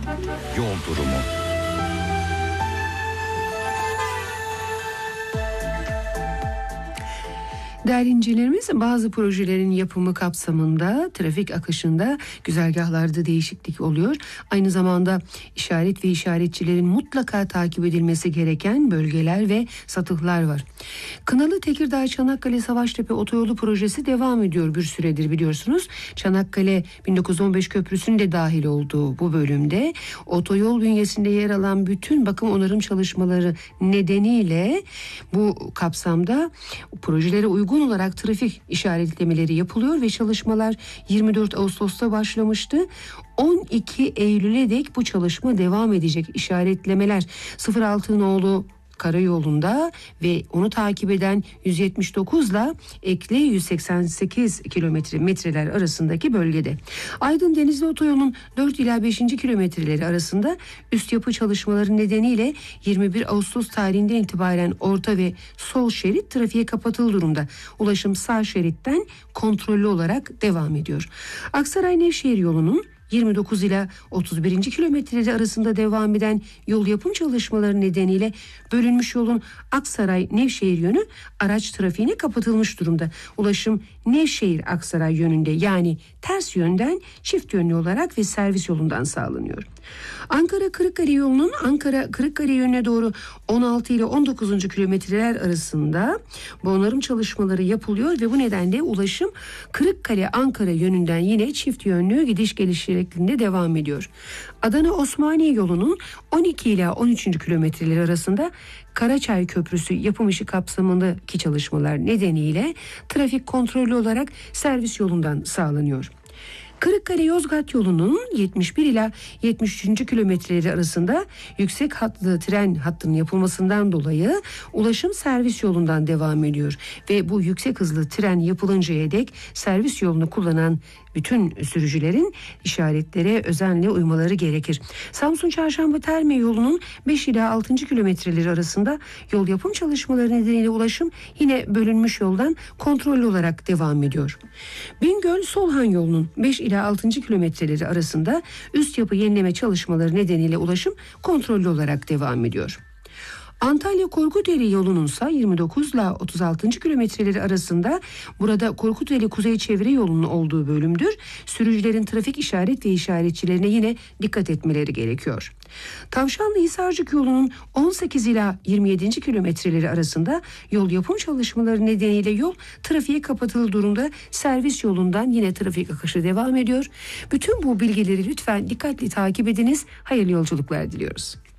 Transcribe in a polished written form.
Yol durumu. Değerli dinleyicilerimiz, bazı projelerin yapımı kapsamında trafik akışında güzergahlarda değişiklik oluyor. Aynı zamanda işaret ve işaretçilerin mutlaka takip edilmesi gereken bölgeler ve satıhlar var. Kınalı Tekirdağ Çanakkale Savaştepe Otoyolu projesi devam ediyor bir süredir, biliyorsunuz. Çanakkale 1915 Köprüsü'nün de dahil olduğu bu bölümde otoyol bünyesinde yer alan bütün bakım onarım çalışmaları nedeniyle bu kapsamda projelere uygun olarak trafik işaretlemeleri yapılıyor ve çalışmalar 24 Ağustos'ta başlamıştı. 12 Eylül'e dek bu çalışma devam edecek. İşaretlemeler 06 nolu karayolunda ve onu takip eden 179 ile ekli 188 metreler arasındaki bölgede. Aydın Denizli Otoyolu'nun 4 ila 5. kilometreleri arasında üst yapı çalışmaları nedeniyle 21 Ağustos tarihinden itibaren orta ve sol şerit trafiğe kapatıldı durumda. Ulaşım sağ şeritten kontrollü olarak devam ediyor. Aksaray Nevşehir yolunun 29 ila 31. kilometreleri arasında devam eden yol yapım çalışmaları nedeniyle bölünmüş yolun Aksaray-Nevşehir yönü araç trafiğine kapatılmış durumda. Ulaşım Nevşehir-Aksaray yönünde, yani ters yönden çift yönlü olarak ve servis yolundan sağlanıyor. Ankara-Kırıkkale yolunun Ankara-Kırıkkale yönüne doğru 16 ile 19. kilometreler arasında bu onarım çalışmaları yapılıyor ve bu nedenle ulaşım Kırıkkale-Ankara yönünden yine çift yönlü gidiş geliş şeklinde devam ediyor. Adana-Osmaniye yolunun 12 ila 13. kilometreleri arasında Karaçay Köprüsü yapım işi kapsamındaki çalışmalar nedeniyle trafik kontrollü olarak servis yolundan sağlanıyor. Kırıkkale-Yozgat yolunun 71 ila 73. kilometreleri arasında yüksek hatlı tren hattının yapılmasından dolayı ulaşım servis yolundan devam ediyor ve bu yüksek hızlı tren yapılıncaya dek servis yolunu kullanan bütün sürücülerin işaretlere özenle uymaları gerekir. Samsun Çarşamba Terme yolunun 5 ila 6. kilometreleri arasında yol yapım çalışmaları nedeniyle ulaşım yine bölünmüş yoldan kontrollü olarak devam ediyor. Bingöl-Solhan yolunun 5 ila 6. kilometreleri arasında üst yapı yenileme çalışmaları nedeniyle ulaşım kontrollü olarak devam ediyor. Antalya-Korkuteli yolunun ise 29 ile 36. kilometreleri arasında, burada Korkuteli Kuzey Çevre yolunun olduğu bölümdür. Sürücülerin trafik işaret ve işaretçilerine yine dikkat etmeleri gerekiyor. Tavşanlı-Hisarcık yolunun 18 ila 27. kilometreleri arasında yol yapım çalışmaları nedeniyle yol trafiğe kapatıldığı durumda, servis yolundan yine trafik akışı devam ediyor. Bütün bu bilgileri lütfen dikkatli takip ediniz. Hayırlı yolculuklar diliyoruz.